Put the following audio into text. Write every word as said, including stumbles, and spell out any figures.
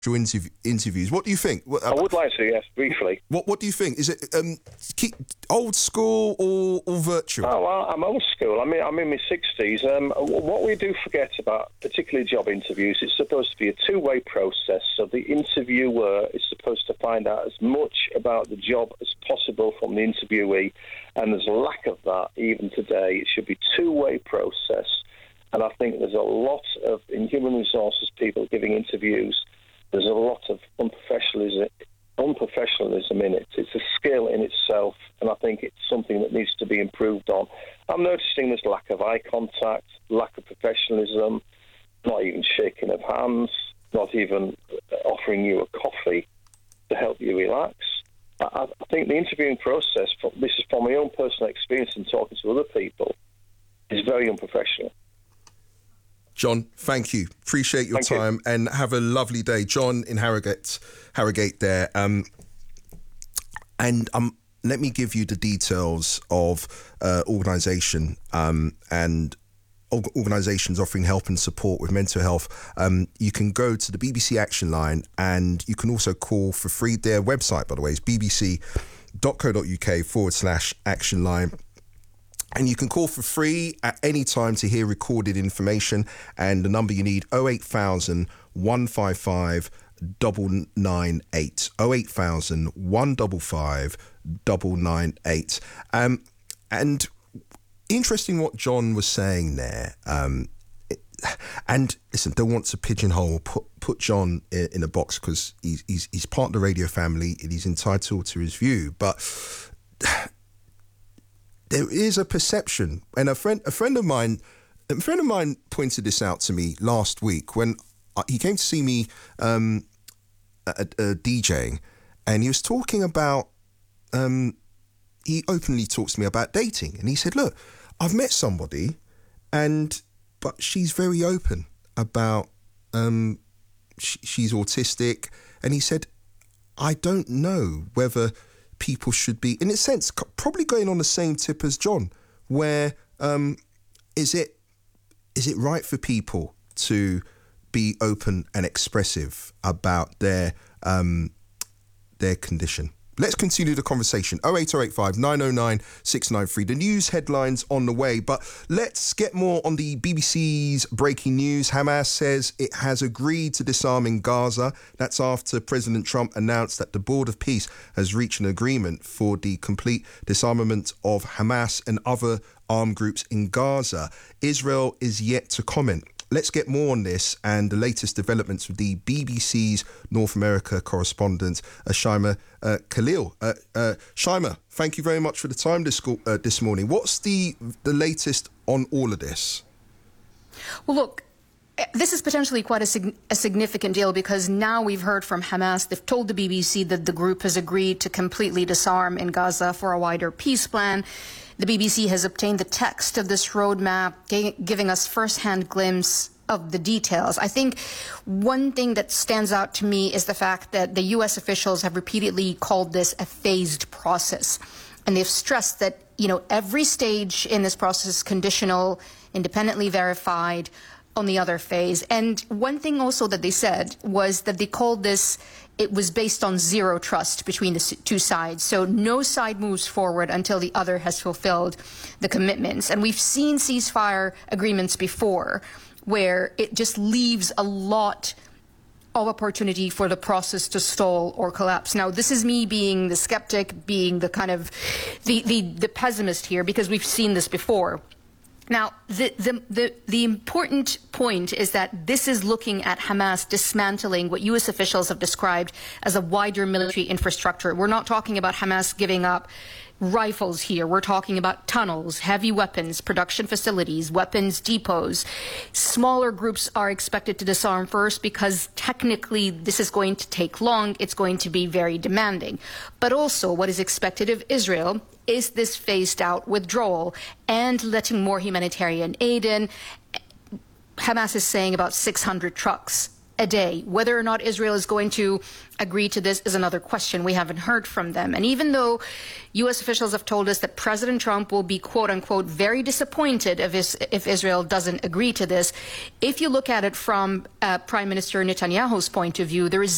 Interview, interviews. What do you think? What, I would like to, yes, briefly. What What do you think? Is it um, keep, old school or, or virtual? Oh, well, I'm old school. I mean, I'm in my sixties. Um, what we do forget about, particularly job interviews, it's supposed to be a two-way process. So the interviewer is supposed to find out as much about the job as possible from the interviewee, and there's a lack of that even today. It should be a two-way process, and I think there's a lot of, in human resources people giving interviews, there's a lot of unprofessionalism, unprofessionalism in it. It's a skill in itself, and I think it's something that needs to be improved on. I'm noticing there's lack of eye contact, lack of professionalism, not even shaking of hands, not even offering you a coffee to help you relax. I, I think the interviewing process, this is from my own personal experience and talking to other people, is very unprofessional. John, thank you. Appreciate your thank time you. And have a lovely day. John in Harrogate, Harrogate there. Um, and um, let me give you the details of uh, organisation um, and organisations offering help and support with mental health. Um, you can go to the B B C Action Line, and you can also call for free. Their website, by the way, is bbc.co.uk forward slash action line. And you can call for free at any time to hear recorded information. And the number you need, oh eight thousand, one five five, nine nine eight. oh eight thousand, one five five, nine nine eight. Um, and interesting what John was saying there. Um, it, and listen, don't want to pigeonhole, put, put John in, in a box, because he's, he's, he's part of the radio family and he's entitled to his view. But there is a perception, and a friend, a friend of mine, a friend of mine pointed this out to me last week when he came to see me um, at, at DJing, and he was talking about. Um, he openly talks to me about dating, and he said, "Look, I've met somebody, and but she's very open about um, she, she's autistic," and he said, "I don't know whether." People should be, in a sense, probably going on the same tip as John, where um, is it is it right for people to be open and expressive about their um, their condition? Let's continue the conversation. oh eight oh eight five, nine oh nine, six nine three. The news headlines on the way, but let's get more on the B B C's breaking news. Hamas says it has agreed to disarm in Gaza. That's after President Trump announced that the Board of Peace has reached an agreement for the complete disarmament of Hamas and other armed groups in Gaza. Israel is yet to comment. Let's get more on this and the latest developments with the B B C's North America correspondent, uh, Shaima uh, Khalil. Uh, uh, Shaima, thank you very much for the time this, uh, this morning. What's the the latest on all of this? Well, look, this is potentially quite a, sig- a significant deal, because now we've heard from Hamas. They've told the B B C that the group has agreed to completely disarm in Gaza for a wider peace plan. The B B C has obtained the text of this roadmap, g- giving us first-hand glimpse of the details. I think one thing that stands out to me is the fact that the U S officials have repeatedly called this a phased process. And they've stressed that, you know, every stage in this process is conditional, independently verified on the other phase. And one thing also that they said was that they called this, it was based on zero trust between the two sides. So no side moves forward until the other has fulfilled the commitments. And we've seen ceasefire agreements before where it just leaves a lot of opportunity for the process to stall or collapse. Now, this is me being the skeptic, being the kind of the, the, the pessimist here, because we've seen this before. Now, the, the, the, the important point is that this is looking at Hamas dismantling what U S officials have described as a wider military infrastructure. We're not talking about Hamas giving up rifles here. We're talking about tunnels, heavy weapons, production facilities, weapons depots. Smaller groups are expected to disarm first because technically this is going to take long. It's going to be very demanding. But also what is expected of Israel is this phased out withdrawal and letting more humanitarian aid in. Hamas is saying about six hundred trucks a day. Whether or not Israel is going to agree to this is another question. We haven't heard from them. And even though U S officials have told us that President Trump will be, quote unquote, very disappointed if, his, if Israel doesn't agree to this, if you look at it from uh, Prime Minister Netanyahu's point of view, there is